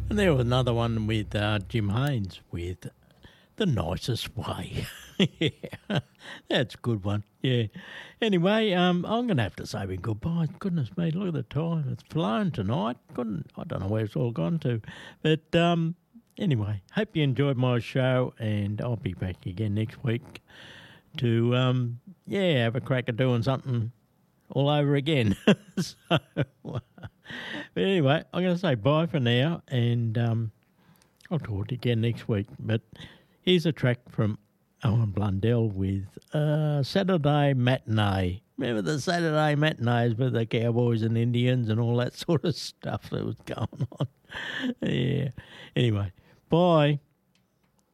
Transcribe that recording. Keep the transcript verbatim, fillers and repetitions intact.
And there was another one with uh, Jim Haynes with The Nicest Way. Yeah, that's a good one. Yeah. Anyway, um, I'm going to have to say we goodbye. Goodness me, look at the time. It's flown tonight. Couldn't, I don't know where it's all gone to. But um, anyway, hope you enjoyed my show, and I'll be back again next week to, um, yeah, have a crack at doing something all over again. so, but anyway, I'm going to say bye for now, and um, I'll talk to you again next week. But here's a track from Owen Blundell with uh, Saturday Matinee. Remember the Saturday matinees with the Cowboys and Indians and all that sort of stuff that was going on? Yeah. Anyway, bye.